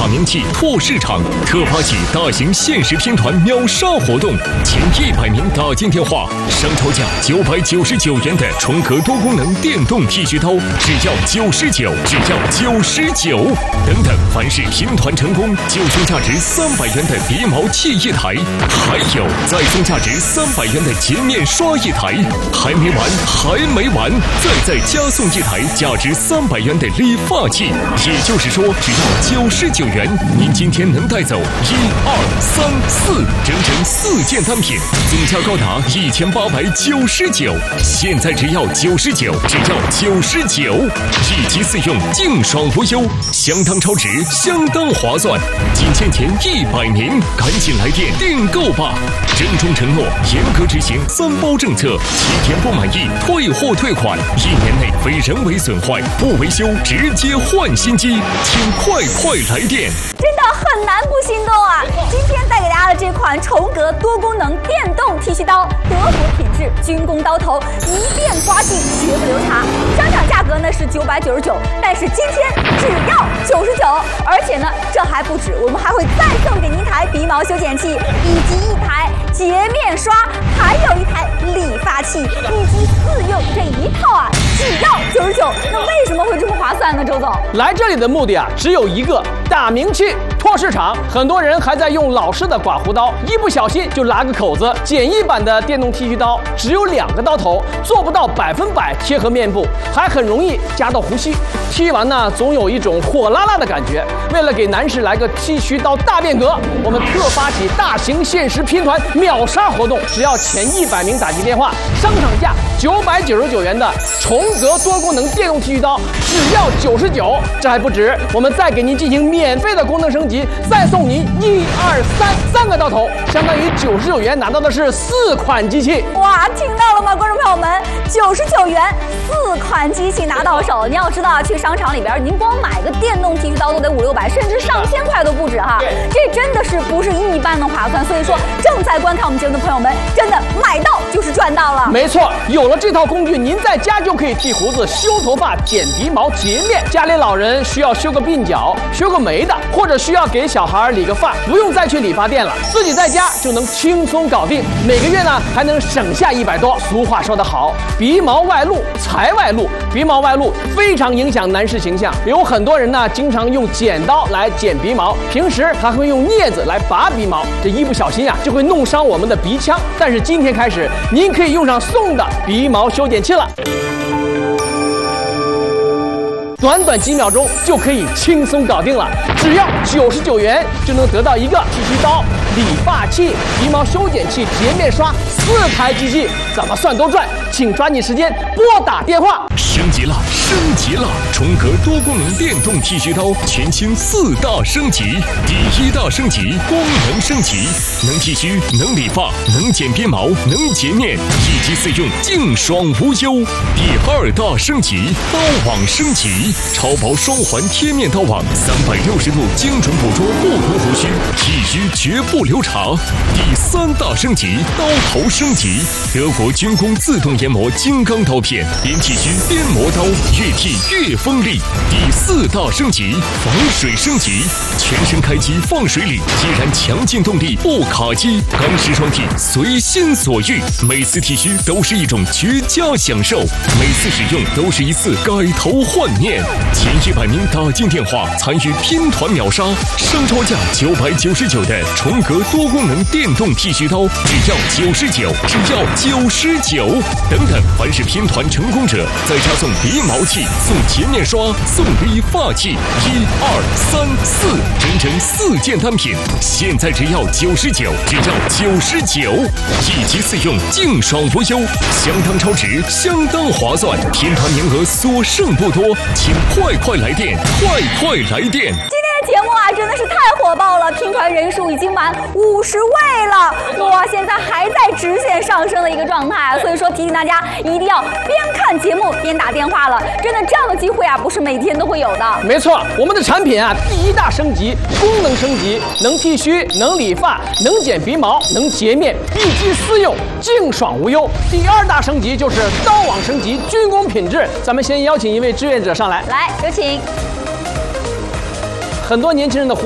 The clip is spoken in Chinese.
大名气拓市场特发起大型限时拼团秒杀活动，前100名打进电话，商超价999元的重壳多功能电动剃须刀，只要99，只要99。等等，凡是拼团成功，就送价值300元的鼻毛器1台，还有再送价值300元的洁面刷1台。还没完，还没完，再加送1台价值300元的理发器。也就是说，只要99元，您今天能带走1、2、3、4，整整4件单品，总价高达1899。现在只要99，只要99，1机4用，净爽无忧，相当超值，相当划算。仅限前100名，赶紧来电订购吧！郑重承诺，严格执行3包政策，7天不满意退货退款，1年内非人为损坏不维修直接换新机，请快来电！ 真的很难不心动啊！今天带给大家的这款重格多功能电动剃须刀，德国品质，军工刀头，一遍刮净绝不留茬。商场价格呢是999，但是今天只要99，而且呢这还不止，我们还会再送给您一台鼻毛修剪器，以及1台洁面刷，还有1台理发器，1机4用这一套啊，只要99。那为什么会这么划算呢？周总， 来这里的目的啊，只有一个，打名气。拓市场，很多人还在用老式的刮胡刀，一不小心就拉个口子。简易版的电动剃须刀只有2个刀头，做不到100%贴合面部，还很容易夹到胡须。剃完呢，总有一种火辣辣的感觉。为了给男士来个剃须刀大变革，我们特发起大型限时拼团秒杀活动，只要前100名打进电话，商场价999元的重格多功能电动剃须刀只要99。这还不止，我们再给您进行免费的功能升级，再送您1、2、3个刀头，相当于99元拿到的是4款机器。 哇，听到了吗，观众朋友们？99元4款机器拿到手。你要知道啊，去商场里边，您光买个电动剃须刀都得500、600，甚至上千块都不止哈。这真的是不是一般的划算。所以说，正在观看我们节目的朋友们，真的买到就是赚到了。 没错，有了这套工具，您在家就可以剃胡子、修头发、剪鼻毛、洁面。家里老人需要修个鬓角、修个眉的，或者需要给小孩理个发，不用再去理发店了，自己在家就能轻松搞定。每个月呢还能省下100多。俗话说得好，鼻毛外露财外露，鼻毛外露非常影响男士形象。有很多人呢经常用剪刀来剪鼻毛，平时还会用镊子来拔鼻毛，这一不小心啊就会弄伤我们的鼻腔。但是今天开始，您可以用上送的鼻毛修剪器了。短几秒钟就可以轻松搞定了，只要99元就能得到一个剃须刀、理发器、鼻毛修剪器、洁面刷4台机器，怎么算都赚。请抓紧时间拨打电话。 升级了！重格多功能电动剃须刀全新4大升级。第1大升级，功能升级，能剃须，能理发，能剪鼻毛，能洁面，1机4用，净爽无忧。第2大升级，刀网升级，超薄双环贴面刀网，360度精准捕捉不同胡须，剃须绝不留茬。第3大升级，刀头升级，德国军工自动研磨金刚刀片，边剃须边磨刀，越剃越锋利。第4大升级，防水升级，全身开机放水里依然强劲动力不卡机，钢丝双剃随心所欲，每次剃须都是一种绝佳享受，每次使用都是一次改头换面。前100名打进电话参与拼团秒杀，商超价999的重格多功能电动剃须刀只要99，只要99。等等，凡是拼团成功者，再加送鼻毛器、送洁面刷、送理发器，1、2、3、4，整整4件单品，现在只要99，只要99，1机4用，净爽无忧，相当超值，相当划算。拼团名额所剩不多，请快来电，快来电！ 节目啊，真的是太火爆了，拼团人数已经满50位了，哇，现在还在直线上升的一个状态，所以说提醒大家一定要边看节目边打电话了，真的这样的机会啊，不是每天都会有的。 没错，我们的产品啊，第1大升级，功能升级，能剃须，能理发，能剪鼻毛，能洁面，1机4用，净爽无忧。第2大升级就是刀网升级，军工品质。咱们先邀请一位志愿者上来， 来，有请。 很多年轻人的